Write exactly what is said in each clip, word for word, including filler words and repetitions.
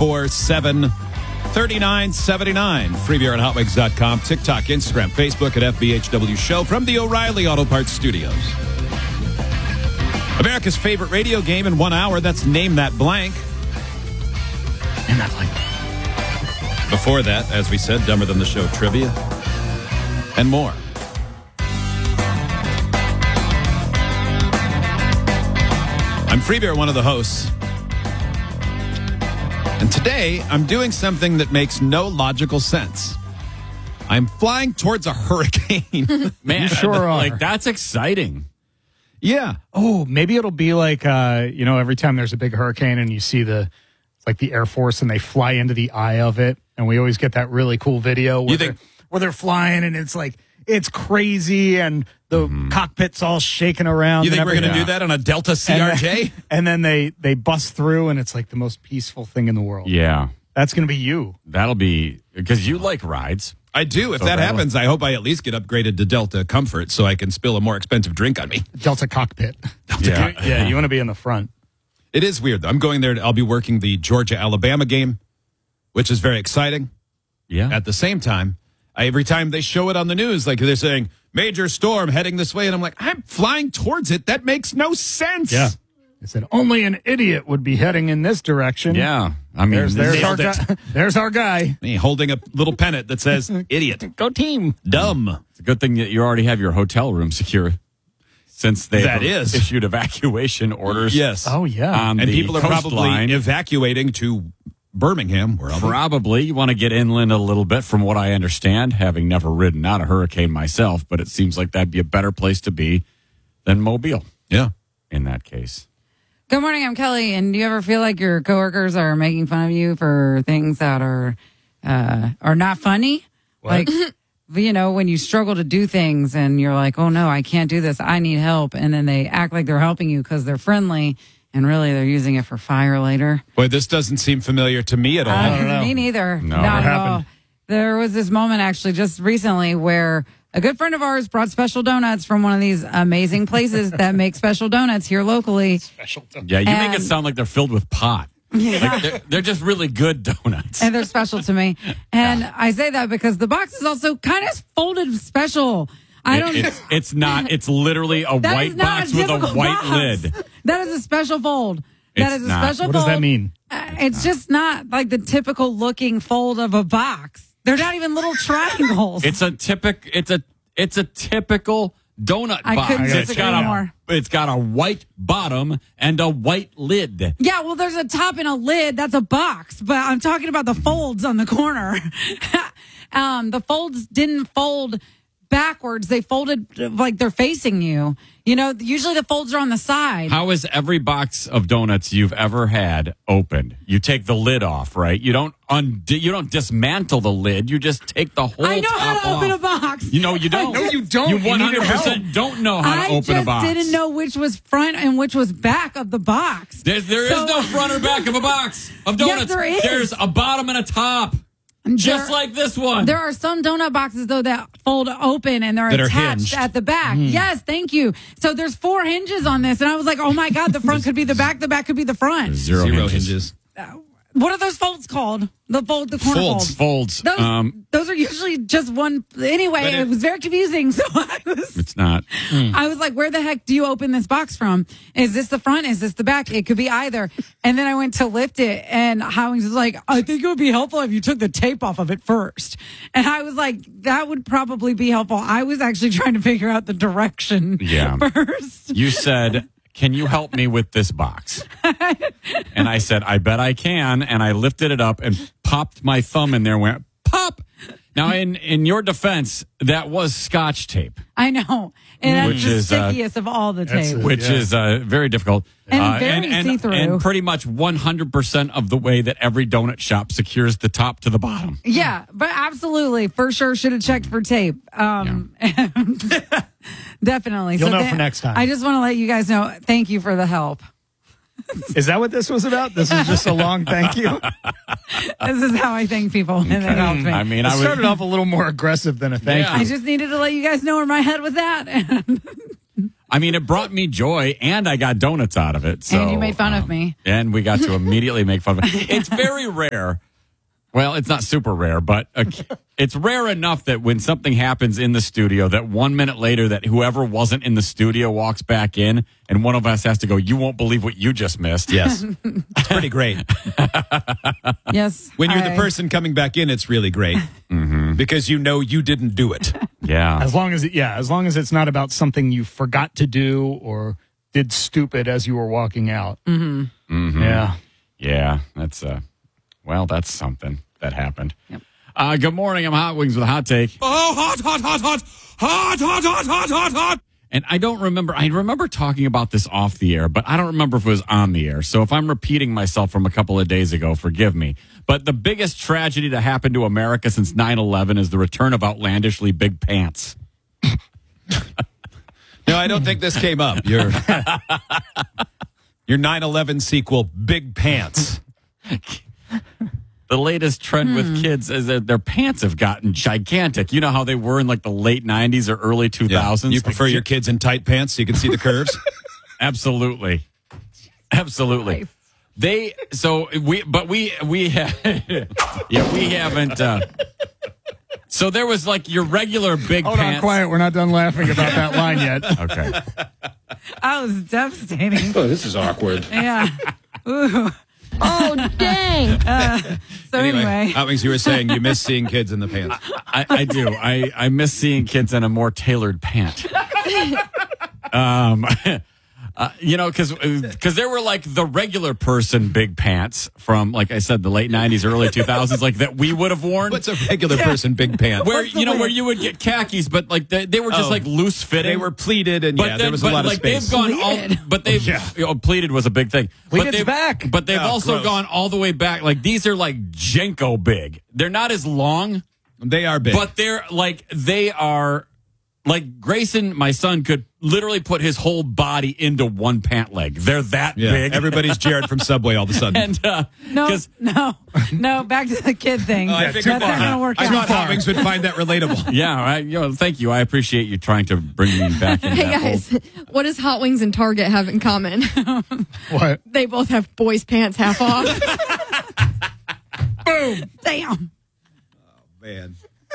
four seven, three nine seven nine. Free beer on hot wings dot com, TikTok, Instagram, Facebook at F B H W Show from the O'Reilly Auto Parts Studios. America's favorite radio game in one hour. That's Name That Blank. Name That Blank. Before that, as we said, Dumber Than the Show trivia and more. I'm Freebeer, one of the hosts. And today, I'm doing something that makes no logical sense. I'm flying towards a hurricane. Man, You sure are. like, that's exciting. Yeah. Oh, maybe it'll be like, uh, you know, every time there's a big hurricane and you see the, it's like the Air Force and they fly into the eye of it. And we always get that really cool video where, You think- they're, where they're flying and it's like, it's crazy and the mm-hmm. cockpit's all shaking around. You think and we're going to everything. do that on a Delta C R J? And then, and then they, they bust through and it's like the most peaceful thing in the world. Yeah. That's going to be you. That'll be, because you like rides. I do. If So that that'll- happens, I hope I at least get upgraded to Delta Comfort so I can spill a more expensive drink on me. Delta cockpit. Yeah. Yeah, you want to be in the front. It is weird, though. I'm going there. To, I'll be working the Georgia-Alabama game, which is very exciting. Yeah. At the same time, I, every time they show it on the news, like they're saying, major storm heading this way, and I'm like, I'm flying towards it. That makes no sense. Yeah. They said only an idiot would be heading in this direction. Yeah. I mean, There's, there's, our, nailed it. guy, there's our guy. Me holding a little pennant that says, idiot. Go team. Dumb. It's a good thing that you already have your hotel room secure since they That is. issued evacuation orders. Yes. Oh, yeah. on And the people are coastline. probably evacuating to Birmingham. Where I'll be. Probably. You want to get inland a little bit from what I understand, having never ridden out a hurricane myself, but it seems like that'd be a better place to be than Mobile Yeah. in that case. Good morning, I'm Kelly. And do you ever feel like your coworkers are making fun of you for things that are uh, are not funny? What? Like, you know, when you struggle to do things and you're like, oh no, I can't do this. I need help. And then they act like they're helping you because they're friendly and really they're using it for fire later. Boy, this doesn't seem familiar to me at all. Uh, don't know. Me neither. No. Not Never at happened. all. There was this moment actually just recently where a good friend of ours brought special donuts from one of these amazing places that make special donuts here locally. Special. Yeah, you make it And- sound like they're filled with pot. Like they're, they're just really good donuts. And they're special to me. And I say that because the box is also kind of folded special. I don't It- it's, it's not. It's literally a That white is not box with a typical white box. lid. That is a special fold. That It's is a not. special What fold. does that mean? Uh, it's just not like the typical looking fold of a box. They're not even little triangles. It's a typic. It's a. It's a typical donut I box. couldn't It's disagree got more. a. It's got a white bottom and a white lid. Yeah, well, there's a top and a lid. That's a box, but I'm talking about the folds on the corner. um, the folds didn't fold backwards. They folded like they're facing you. You know, usually the folds are on the side. How is every box of donuts you've ever had opened? You take the lid off, right? You don't undo, you don't dismantle the lid. You just take the whole I know top how to open off. a box. You know you don't. No, you don't. You You one needed hundred percent help. don't know how to I open just a box. didn't know which was front and which was back of the box. There's, there is So- no front or back of a box of donuts. Yes, there is. There's a bottom and a top, just There- like this one. There are some donut boxes though that fold open and they're That are attached hinged. at the back. Yes, thank you. So there's four hinges on this, and I was like, oh my god, the front could be the back, the back could be the front. Zero, Zero hinges. hinges. What are those folds called? The fold, the corner Folds. folds. Folds. Those, Um, those are usually just one. Anyway, But it, it- was very confusing. So I was, it's not. I was like, where the heck do you open this box from? Is this the front? Is this the back? It could be either. And then I went to lift it, and Howings was like, I think it would be helpful if you took the tape off of it first. And I was like, that would probably be helpful. I was actually trying to figure out the direction Yeah. first. You said, can you help me with this box? And I said, I bet I can. And I lifted it up and popped my thumb in there and went, pop. Now, in, in your defense, that was Scotch tape, I know. And that's Which the is, uh, stickiest of all the that's tape. a- which Yeah. is uh, very difficult. And uh, very and, see-through. and pretty much one hundred percent of the way that every donut shop secures the top to the bottom. Yeah, but absolutely, for sure, should have checked for tape. Um, and definitely. You'll know then- for next time. I just want to let you guys know. Thank you for the help. Is that what this was about? This is just a long thank you. This is how I thank people when they help me. I mean, It I started would. off a little more aggressive than a thank Yeah. you. I just needed to let you guys know where my head was at. And I mean, it brought me joy, and I got donuts out of it. So, And you made fun um, of me. And we got to immediately make fun of it. It's very rare. Well, it's not super rare, but uh, it's rare enough that when something happens in the studio, that one minute later, that whoever wasn't in the studio walks back in, and one of us has to go, you won't believe what you just missed. Yes. It's pretty great. Yes. When you're I- the person coming back in, it's really great Mm-hmm. because you know you didn't do it. Yeah. As long as it, yeah, as long as it's not about something you forgot to do or did stupid as you were walking out. Mm-hmm. Mm-hmm. Yeah. Yeah. That's, uh, well, that's something that happened. Yep. Uh, good morning. I'm Hot Wings with a hot take. Oh, hot, hot, hot, hot, hot, hot, hot, hot, hot, hot. And I don't remember, I remember talking about this off the air, but I don't remember if it was on the air. So if I'm repeating myself from a couple of days ago, forgive me. But the biggest tragedy to happen to America since nine eleven is the return of outlandishly big pants. No, I don't think this came up. Your your nine eleven sequel, Big Pants. The latest trend with kids is that their pants have gotten gigantic. You know how they were in like the late nineties or early two thousands? You prefer your kids in tight pants so you can see the curves? Absolutely. Absolutely. They, so we, but we, we, ha- yeah, we haven't, uh, so there was like your regular big Hold pants. on, quiet. We're not done laughing about that line yet. Okay. I was devastating. Oh, this is awkward. Yeah. Ooh. Oh, dang. So anyway, Hot Wings, you were saying you miss seeing kids in the pants. I, I do. I, I miss seeing kids in a more tailored pant. Um, uh, you know, because because there were like the regular person big pants from, like I said, the late nineties, early two thousands, like that we would have worn. What's a regular person big pant? Where What's the you know way- where you would get khakis, but like they, they were just Oh. like loose fitting. They were pleated, and But yeah, then, there was a but lot like of space. they've gone all, Pleated. but they've Yeah. you know, pleated was a big thing. but Pleated's they've, back. But they've Yeah, also gross. gone all the way back. Like these are like Jenko big. They're not as long, They are big. but they're like they are like Grayson, my son, could literally put his whole body into one pant leg. They're that yeah, big. everybody's Jared from Subway all of a sudden. and uh, no, 'cause- no, no. Back to the kid thing. Oh, I That's figured not that. going to work I out. thought Hot Wings would find that relatable. yeah, I, you know, thank you. I appreciate you trying to bring me back in. Hey, that guys, fold. what does Hot Wings and Target have in common? What? They both have boys' pants half off. Damn. Man.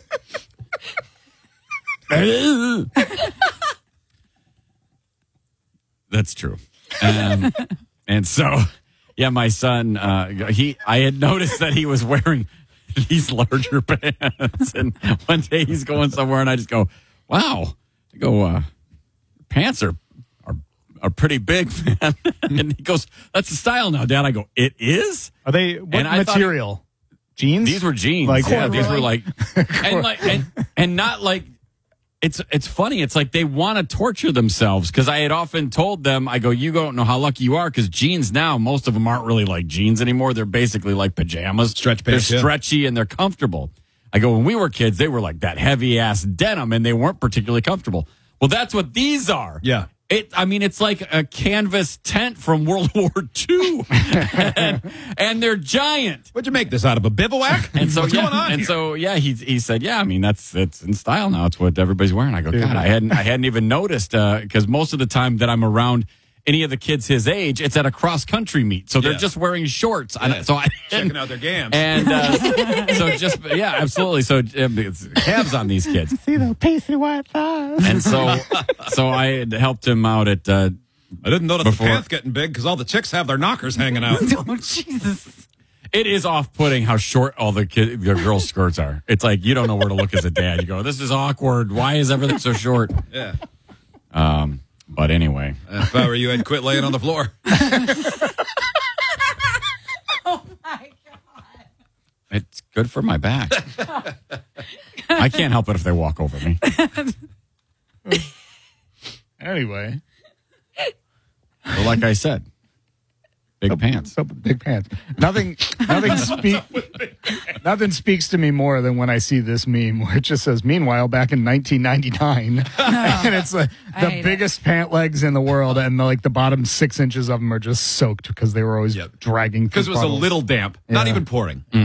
That's true. Um, and so, yeah, my son, uh, he, I had noticed that he was wearing these larger pants. And one day he's going somewhere and I just go, wow, I go, uh, pants are, are, are pretty big, man. And he goes, that's the style now, Dad. I go, it is? Are they, what And I thought- material? Jeans? These were jeans. Like yeah, corduroy? these were like, and like, and, and not like, it's it's funny. It's like they want to torture themselves because I had often told them, I go, you don't know how lucky you are because jeans now, most of them aren't really like jeans anymore. They're basically like pajamas. Stretch pants, They're yeah. stretchy and they're comfortable. I go, when we were kids, they were like that heavy ass denim and they weren't particularly comfortable. Well, that's what these are. Yeah. It, I mean, it's like a canvas tent from World War Two, and, and they're giant. What'd you make this out of, a bivouac? And so, What's yeah, going on and here? so, yeah, he he said, yeah, I mean, that's it's in style now. It's what everybody's wearing. I go, God, I hadn't I hadn't even noticed because most of the time that I'm around any of the kids his age, it's at a cross country meet, so they're Yeah. just wearing shorts. I- Yeah. so I Checking out their gams. and uh, so just yeah, absolutely. So um, it's calves on these kids, See the pasty white thighs. and so so I had helped him out at. Uh, I didn't notice Before- the pants getting big because all the chicks have their knockers hanging out. Oh, Jesus. It is off-putting how short all the kid, the girls' skirts are. It's like you don't know where to look as a dad. You go, "This is awkward. Why is everything so short?" Yeah. Um, but anyway, If I were you, I'd quit laying on the floor. Oh, my God. it's good for my back. I can't help it if they walk over me. Anyway. But like I said, big pants. So big pants. Nothing nothing speak nothing speaks to me more than when I see this meme where it just says, meanwhile, back in nineteen ninety-nine. And it's like I the hate biggest pant legs in the world, and the, like the bottom six inches of them are just soaked because they were always Yep. dragging Because it was a puddles. little damp, not Yeah. even pouring. Mm-hmm.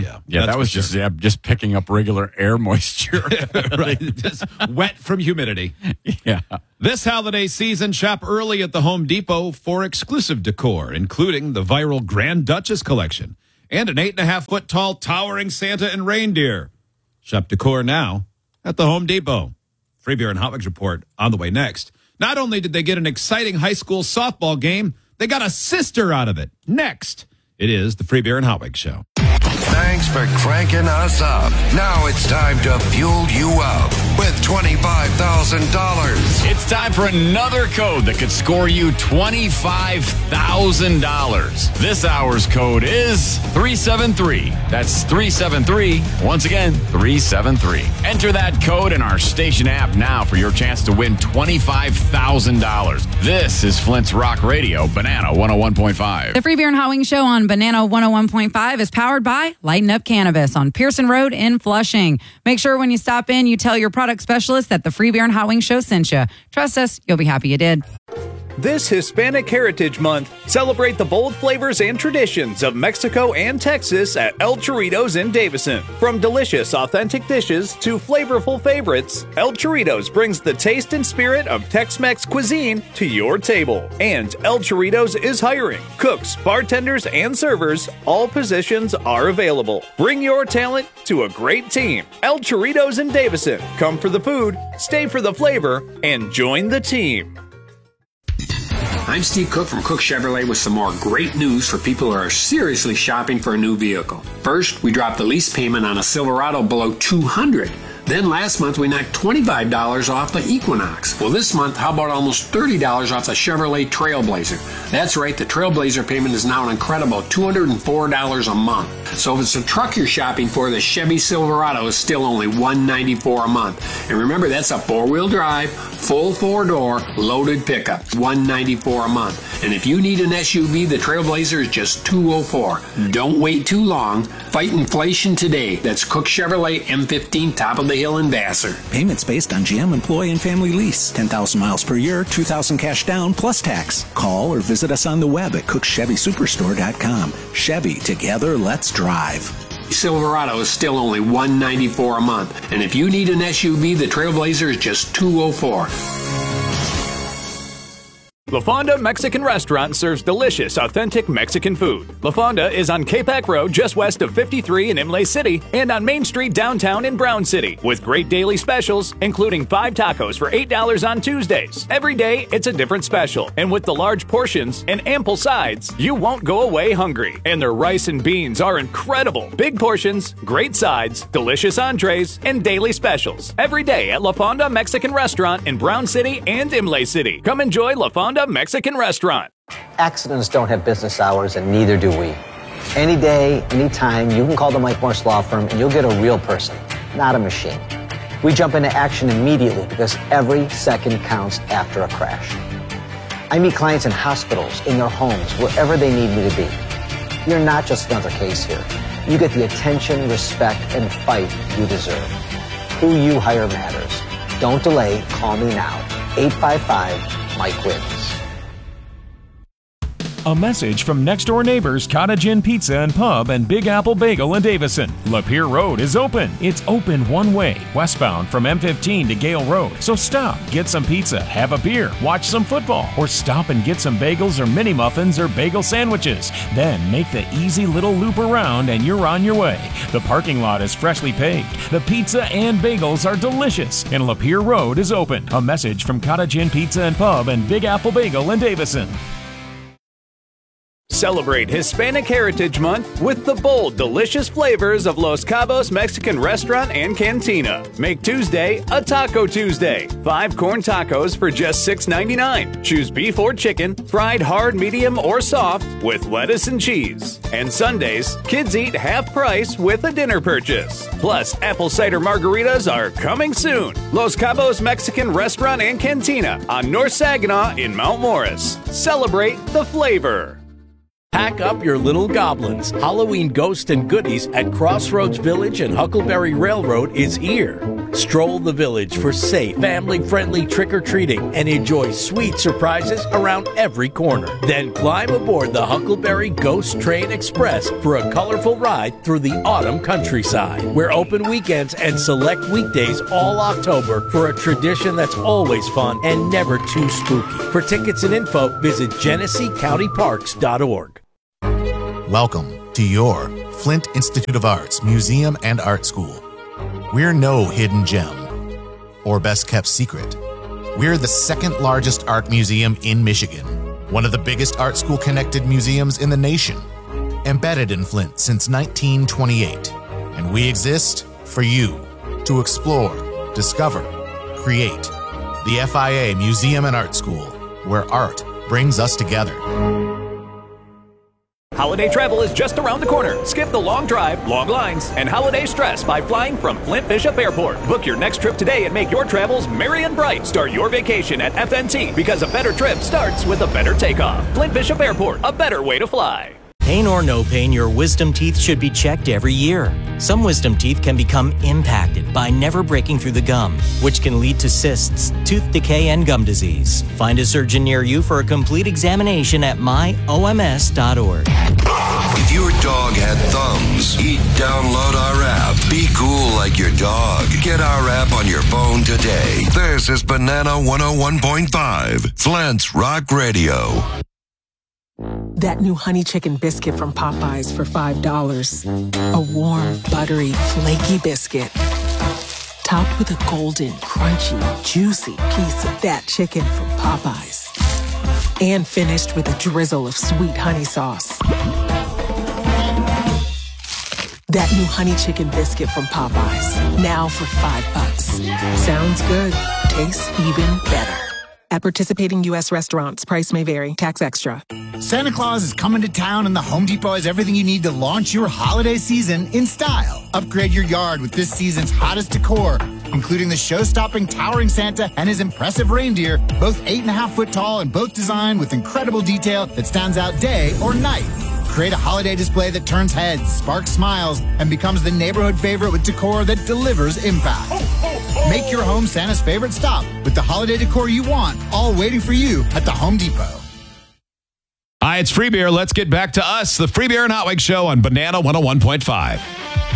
yeah. Yeah, That's that was for sure. just yeah, just picking up regular air moisture. Right. Just wet from humidity. Yeah. This holiday season, shop early at the Home Depot for exclusive decor, including the viral Grand Duchess collection and an eight and a half foot tall towering Santa and reindeer. Shop decor now at the Home Depot. Free Beer and Hot Wings report on the way next. Not only did they get an exciting high school softball game, they got a sister out of it. Next, it is the Free Beer and Hot Wings Show. Thanks for cranking us up. Now it's time to fuel you up with twenty-five thousand dollars. It's time for another code that could score you twenty-five thousand dollars. This hour's code is three seven three. That's three seven three. Once again, three seven three. Enter that code in our station app now for your chance to win twenty-five thousand dollars. This is Flint's Rock Radio, Banana one oh one point five. The Free Beer and Hot Wings Show on Banana one oh one point five is powered by Lighten Up Cannabis on Pearson Road in Flushing. Make sure when you stop in, you tell your product specialist that the Free Beer and Hot Wings Show sent you. Trust us, you'll be happy you did. This Hispanic Heritage Month, celebrate the bold flavors and traditions of Mexico and Texas at El Chorritos in Davison. From delicious, authentic dishes to flavorful favorites, El Chorritos brings the taste and spirit of Tex-Mex cuisine to your table. And El Chorritos is hiring cooks, bartenders, and servers. All positions are available. Bring your talent to a great team. El Chorritos in Davison. Come for the food, stay for the flavor, and join the team. I'm Steve Cook from Cook Chevrolet with some more great news for people who are seriously shopping for a new vehicle. First, we dropped the lease payment on a Silverado below two hundred dollars. Then last month, we knocked twenty-five dollars off the Equinox. Well, this month, how about almost thirty dollars off the Chevrolet Trailblazer? That's right, the Trailblazer payment is now an incredible two hundred four dollars a month. So if it's a truck you're shopping for, the Chevy Silverado is still only one hundred ninety-four dollars a month. And remember, that's a four-wheel drive, full four-door, loaded pickup. one hundred ninety-four dollars a month. And if you need an S U V, the Trailblazer is just two hundred four dollars. Don't wait too long. Fight inflation today. That's Cook Chevrolet M fifteen, top of the hill in Vassar. Payments based on G M employee and family lease. ten thousand miles per year, two thousand cash down plus tax. Call or visit us on the web at cook chevy superstore dot com. Chevy, together, let's drive. Silverado is still only one hundred ninety-four dollars a month. And if you need an S U V, the Trailblazer is just two hundred four dollars. La Fonda Mexican Restaurant serves delicious, authentic Mexican food. La Fonda is on Capac Road, just west of fifty-three in Imlay City, and on Main Street downtown in Brown City, with great daily specials, including five tacos for eight dollars on Tuesdays. Every day, it's a different special, and with the large portions and ample sides, you won't go away hungry. And their rice and beans are incredible. Big portions, great sides, delicious entrees, and daily specials. Every day at La Fonda Mexican Restaurant in Brown City and Imlay City. Come enjoy La Fonda Mexican Restaurant. Accidents don't have business hours, and neither do we. Any day, anytime, you can call the Mike Morse Law Firm and you'll get a real person, not a machine. We jump into action immediately because every second counts after a crash. I meet clients in hospitals, in their homes, wherever they need me to be. You're not just another case here. You get the attention, respect, and fight you deserve. Who you hire matters. Don't delay. Call me now. eight five five Mike Wins. A message from next door neighbors Cottage Inn Pizza and Pub and Big Apple Bagel in Davison. Lapeer Road is open. It's open one way, westbound from M fifteen to Gale Road. So stop, get some pizza, have a beer, watch some football, or stop and get some bagels or mini muffins or bagel sandwiches. Then make the easy little loop around and you're on your way. The parking lot is freshly paved. The pizza and bagels are delicious, and Lapeer Road is open. A message from Cottage Inn Pizza and Pub and Big Apple Bagel in Davison. Celebrate Hispanic Heritage Month with the bold, delicious flavors of Los Cabos Mexican Restaurant and Cantina. Make Tuesday a Taco Tuesday. Five corn tacos for just six ninety-nine. Choose beef or chicken, fried hard, medium, or soft with lettuce and cheese. And Sundays, kids eat half price with a dinner purchase. Plus, apple cider margaritas are coming soon. Los Cabos Mexican Restaurant and Cantina on North Saginaw in Mount Morris. Celebrate the flavor. Pack up your little goblins. Halloween ghosts and goodies at Crossroads Village and Huckleberry Railroad is here. Stroll the village for safe, family-friendly trick-or-treating and enjoy sweet surprises around every corner. Then climb aboard the Huckleberry Ghost Train Express for a colorful ride through the autumn countryside. We're open weekends and select weekdays all October for a tradition that's always fun and never too spooky. For tickets and info, visit Genesee County Parks dot org. Welcome to your Flint Institute of Arts Museum and Art School. We're no hidden gem or best kept secret. We're the second largest art museum in Michigan, one of the biggest art school connected museums in the nation, embedded in Flint since nineteen twenty-eight. And we exist for you to explore, discover, create. The F I A Museum and Art School, where art brings us together. Holiday travel is just around the corner. Skip the long drive, long lines, and holiday stress by flying from Flint Bishop Airport. Book your next trip today and make your travels merry and bright. Start your vacation at F N T because a better trip starts with a better takeoff. Flint Bishop Airport, a better way to fly. Pain or no pain, your wisdom teeth should be checked every year. Some wisdom teeth can become impacted by never breaking through the gum, which can lead to cysts, tooth decay, and gum disease. Find a surgeon near you for a complete examination at my O M S dot org. If your dog had thumbs, he'd download our app. Be cool like your dog. Get our app on your phone today. This is Banana one oh one point five, Flint's Rock Radio. That new honey chicken biscuit from Popeyes for five dollars. A warm, buttery, flaky biscuit. Topped with a golden, crunchy, juicy piece of that chicken from Popeyes. And finished with a drizzle of sweet honey sauce. That new honey chicken biscuit from Popeyes. Now for five bucks. Sounds good. Tastes even better. At participating U S restaurants, price may vary. Tax extra. Santa Claus is coming to town and the Home Depot has everything you need to launch your holiday season in style. Upgrade your yard with this season's hottest decor, including the show-stopping towering Santa and his impressive reindeer, both eight and a half foot tall and both designed with incredible detail that stands out day or night. Create a holiday display that turns heads, sparks smiles, and becomes the neighborhood favorite with decor that delivers impact. Make your home Santa's favorite stop with the holiday decor you want, all waiting for you at the Home Depot. Hi, it's Free Beer. Let's get back to us, the Free Beer and Hot Wing Show on Banana one oh one point five.